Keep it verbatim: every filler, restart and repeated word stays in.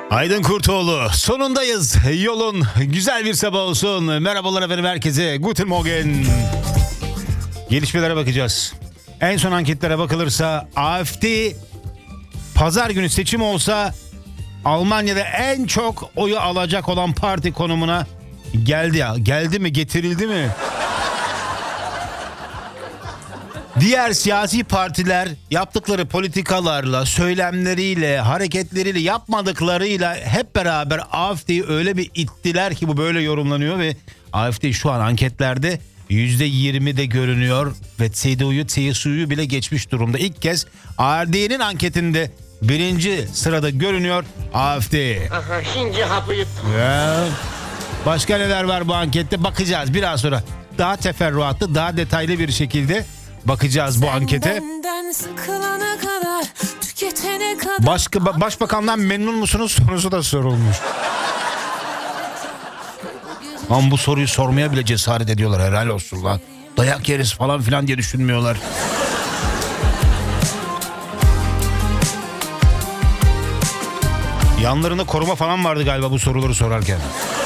Aydın Kurtoğlu, sonundayız. Yolun güzel bir sabah olsun. Merhabalar efendim herkese. Guten Morgen. Gelişmelere bakacağız. En son anketlere bakılırsa A F D pazar günü seçim olsa Almanya'da en çok oyu alacak olan parti konumuna geldi ya. Geldi mi? Getirildi mi? Diğer siyasi partiler yaptıkları politikalarla, söylemleriyle, hareketleriyle, yapmadıklarıyla hep beraber A F D'yi öyle bir ittiler ki bu böyle yorumlanıyor ve A F D şu an anketlerde yüzde yirmide görünüyor ve C D U'yu, C S U'yu bile geçmiş durumda. İlk kez A R D'nin anketinde birinci sırada görünüyor A F D. Aha, şimdi hapı yuttum. Ya, başka neler var bu ankette bakacağız biraz sonra. Daha teferruatlı, daha detaylı bir şekilde bakacağız bu ankete. Kadar, kadar. Başka, başbakandan memnun musunuz sorusu da sorulmuş. Ama bu soruyu sormaya bile cesaret ediyorlar, helal olsun lan. Dayak yeriz falan filan diye düşünmüyorlar. Yanlarında koruma falan vardı galiba bu soruları sorarken.